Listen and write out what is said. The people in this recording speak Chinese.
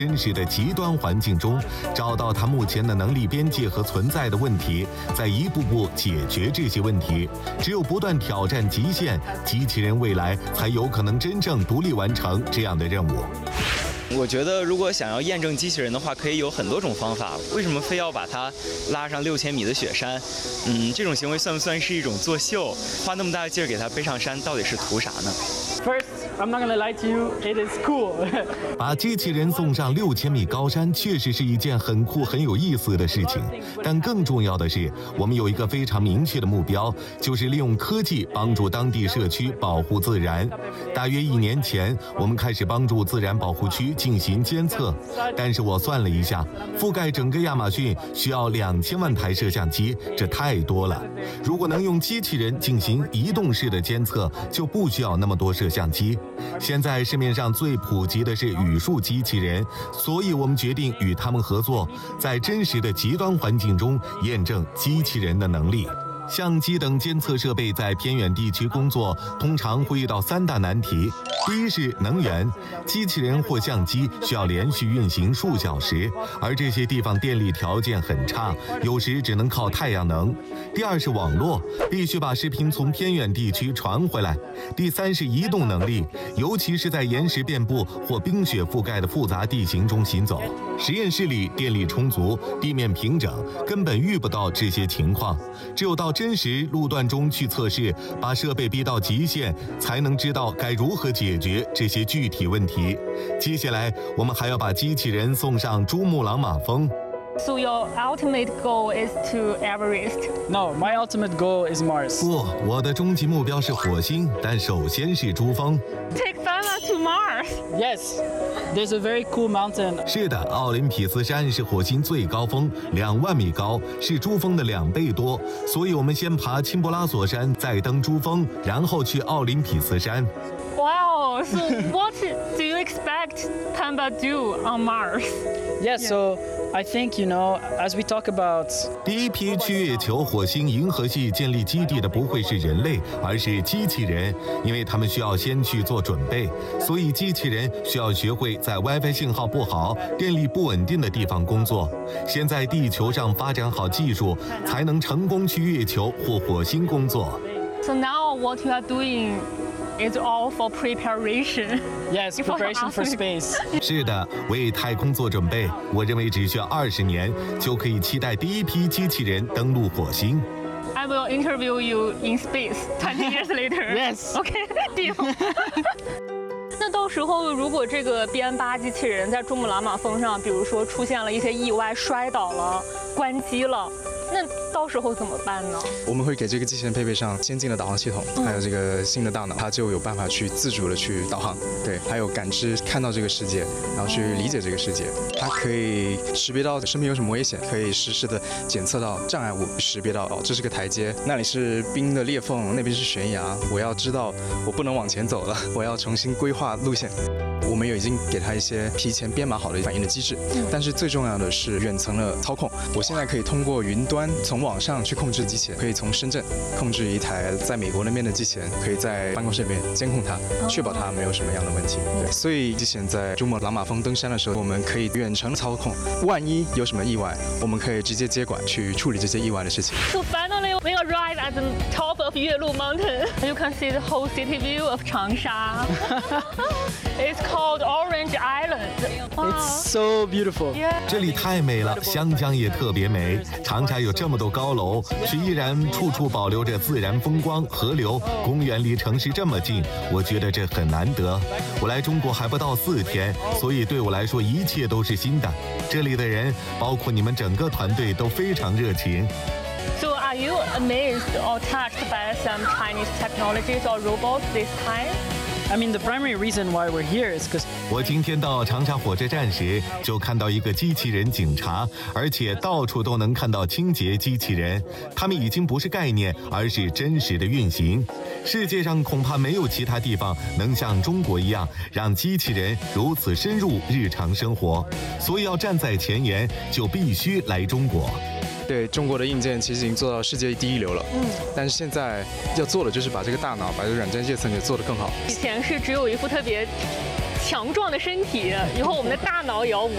真实的极端环境中，找到它目前的能力边界和存在的问题，再一步步解决这些问题。只有不断挑战极限，机器人未来才有可能真正独立完成这样的任务。 我觉得，如果想要验证机器人的话，可以有很多种方法。为什么非要把它拉上6000米的雪山？这种行为算不算是一种作秀？花那么大的劲儿给它背上山，到底是图啥呢？ First, I'm not gonna lie to you, it is cool. 把机器人送上6000米高山，确实是一件很酷、很有意思的事情。但更重要的是，我们有一个非常明确的目标，就是利用科技帮助当地社区保护自然。大约1年前，我们开始帮助自然保护区进行监测，但是我算了一下，覆盖整个亚马逊需要2000万台摄像机，这太多了。如果能用机器人进行移动式的监测，就不需要那么多摄像机。现在市面上最普及的是语数机器人，所以我们决定与他们合作，在真实的极端环境中验证机器人的能力。相机等监测设备在偏远地区工作，通常会遇到3大难题。第一是能源，机器人或相机需要连续运行数小时，而这些地方电力条件很差，有时只能靠太阳能。第二是网络，必须把视频从偏远地区传回来。第三是移动能力，尤其是在岩石遍布或冰雪覆盖的复杂地形中行走。实验室里电力充足，地面平整，根本遇不到这些情况。只有到真实路段中去测试，把设备逼到极限，才能知道该如何解决这些具体问题。接下来，我们还要把机器人送上珠穆朗玛峰。 So your ultimate goal is to Everest? No, my ultimate goal is Mars. 不，我的终极目标是火星，但首先是珠峰。 Take Fana to Mars. Yes, there's a very cool mountain. 是的，奥林匹斯山是火星最高峰，2万米高，是珠峰的2倍多。所以我们先爬钦伯拉索山，再登珠峰，然后去奥林匹斯山。 Wow, so what do you expect Pamba do on Mars? Yeah, so I think, as we talk about 第一批去月球、火星、银河系建立基地的不会是人类，而是机器人，因为他们需要先去做准备，所以机器人需要学会在 WiFi 信号不好、电力不稳定的地方工作。先在地球上发展好技术，才能成功去月球或火星工作。 So now what you are doing is all for preparation. yes, preparation for space. 是的，为太空做准备。我认为只需要20年，就可以期待第一批机器人登陆火星。 I will interview you in space 20 years later. Yes. Okay, deal. 那到时候，如果这个 BN8 机器人在珠穆朗玛峰上，比如说出现了一些意外，摔倒了、关机了，那到时候怎么办呢？ 我们会给这个机器人配备上先进的导航系统，还有这个新的大脑，它就有办法去自主的去导航，对，还有感知看到这个世界，然后去理解这个世界。它可以识别到身边有什么危险，可以实时的检测到障碍物，识别到这是个台阶，那里是冰的裂缝，那边是悬崖，我要知道我不能往前走了，我要重新规划路线。我们已经给它一些提前编码好的反应的机制，但是最重要的是远程的操控。我现在可以通过云端从网上去控制机器人，可以从深圳控制一台在美国那边的机器人，可以在办公室里面监控它，确保它没有什么样的问题。对，所以机器人在珠穆朗玛峰登山的时候，我们可以远程操控，万一有什么意外，我们可以直接接管去处理这些意外的事情。 So finally, we arrive at the top of Yuelu Mountain. You can see the whole city view of Changsha. It's called Orange Island. It's so beautiful. 这里太美了，湘江也特别美。长沙有这么多高楼，却依然处处保留着自然风光、河流，公园离城市这么近，我觉得这很难得。我来中国还不到4天，所以对我来说一切都是新的。这里的人，包括你们整个团队都非常热情。 So are you amazed or touched by some Chinese technologies or robots this time? I mean, the primary reason why we're here is because 我今天到长沙火车站时，就看到一个机器人警察，而且到处都能看到清洁机器人。它们已经不是概念，而是真实的运行。世界上恐怕没有其他地方能像中国一样，让机器人如此深入日常生活。所以要站在前沿，就必须来中国。 对，中国的硬件其实已经做到世界第一流了，但是现在要做的就是把这个大脑，把这个软件阶层给做得更好。 以前是只有一副特别强壮的身体，以后我们的大脑也要无